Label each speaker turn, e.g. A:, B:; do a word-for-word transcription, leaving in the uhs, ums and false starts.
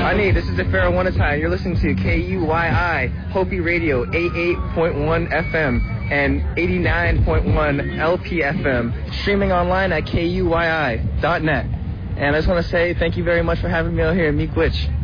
A: Ani, this is the Pharaoh One Time. You're listening to K U Y I, Hopi Radio, eighty-eight point one F M and eighty-nine point one L P F M, streaming online at K U Y I dot net. And I just want to say thank you very much for having me out here in Miigwech.